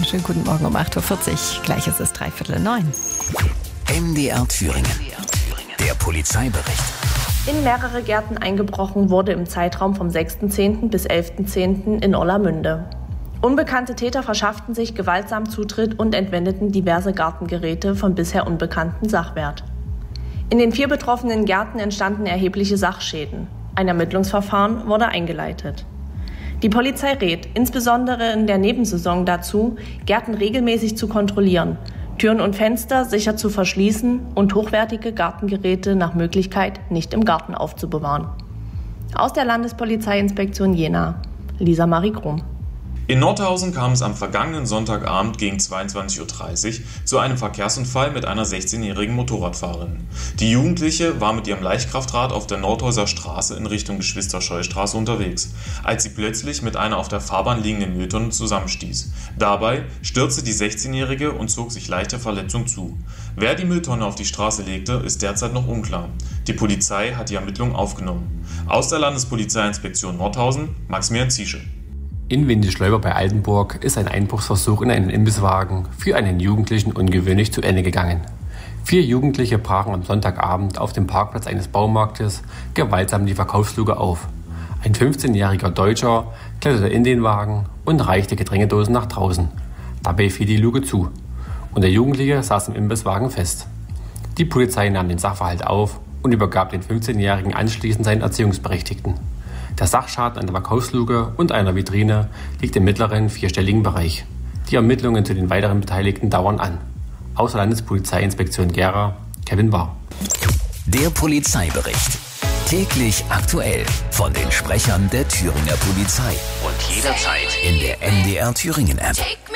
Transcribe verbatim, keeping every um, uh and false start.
wunderschönen guten Morgen um acht Uhr vierzig. Gleich ist es dreiviertel neun. M D R Thüringen. Der Polizeibericht. In mehrere Gärten eingebrochen wurde im Zeitraum vom sechsten zehnten bis elften zehnten in Orlamünde. Unbekannte Täter verschafften sich gewaltsam Zutritt und entwendeten diverse Gartengeräte von bisher unbekanntem Sachwert. In den vier betroffenen Gärten entstanden erhebliche Sachschäden. Ein Ermittlungsverfahren wurde eingeleitet. Die Polizei rät, insbesondere in der Nebensaison, dazu, Gärten regelmäßig zu kontrollieren, Türen und Fenster sicher zu verschließen und hochwertige Gartengeräte nach Möglichkeit nicht im Garten aufzubewahren. Aus der Landespolizeiinspektion Jena, Lisa Marie Krumm. In Nordhausen kam es am vergangenen Sonntagabend gegen zweiundzwanzig Uhr dreißig zu einem Verkehrsunfall mit einer sechzehnjährigen Motorradfahrerin. Die Jugendliche war mit ihrem Leichtkraftrad auf der Nordhauser Straße in Richtung Geschwister-Scheu-Straße unterwegs, als sie plötzlich mit einer auf der Fahrbahn liegenden Mülltonne zusammenstieß. Dabei stürzte die sechzehnjährige und zog sich leichte Verletzungen zu. Wer die Mülltonne auf die Straße legte, ist derzeit noch unklar. Die Polizei hat die Ermittlungen aufgenommen. Aus der Landespolizeiinspektion Nordhausen, Maximilian Ziesche. In Windischleuber bei Altenburg ist ein Einbruchsversuch in einen Imbisswagen für einen Jugendlichen ungewöhnlich zu Ende gegangen. Vier Jugendliche brachen am Sonntagabend auf dem Parkplatz eines Baumarktes gewaltsam die Verkaufsluke auf. Ein fünfzehnjähriger Deutscher kletterte in den Wagen und reichte Getränkedosen nach draußen. Dabei fiel die Luke zu und der Jugendliche saß im Imbisswagen fest. Die Polizei nahm den Sachverhalt auf und übergab den fünfzehnjährigen anschließend seinen Erziehungsberechtigten. Der Sachschaden an der Verkaufsluke und einer Vitrine liegt im mittleren vierstelligen Bereich. Die Ermittlungen zu den weiteren Beteiligten dauern an. Aus der Landespolizeiinspektion Gera, Kevin Bahr. Der Polizeibericht. Täglich aktuell von den Sprechern der Thüringer Polizei. Und jederzeit in der M D R Thüringen App.